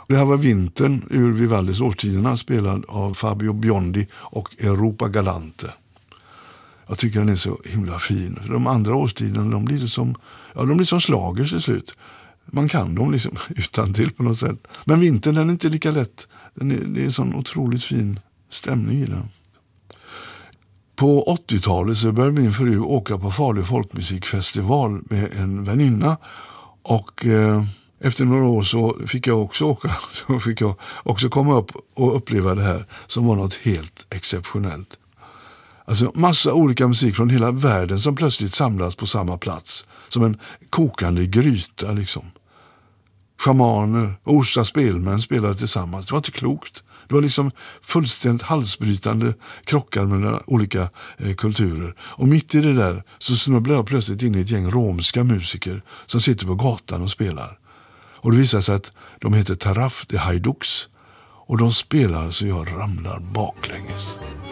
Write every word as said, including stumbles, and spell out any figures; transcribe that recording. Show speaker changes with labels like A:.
A: Det här var Vintern ur Vivaldis Årstiderna, spelad av Fabio Biondi och Europa Galante. Jag tycker den är så himla fin. För de andra årstiderna, de blir som, ja, de blir som slagers till slut. Man kan dem liksom utan till på något sätt. Men Vintern, den är inte lika lätt. Den är, det är en sån otroligt fin stämning i den. På åttiotalet så började min fru åka på Falu folkmusikfestival med en väninna. Och eh, efter några år så fick jag också åka. Så fick jag också komma upp och uppleva det här som var något helt exceptionellt. Alltså massa olika musik från hela världen som plötsligt samlas på samma plats. Som en kokande gryta liksom. Schamaner och Orsa spelmän spelade tillsammans. Det var inte klokt. Det var liksom fullständigt halsbrytande krockar mellan olika eh, kulturer. Och mitt i det där så snubblade jag plötsligt in i ett gäng romska musiker som sitter på gatan och spelar. Och det visar sig att de heter Taraf de Haiduks. Och de spelar så jag ramlar baklänges.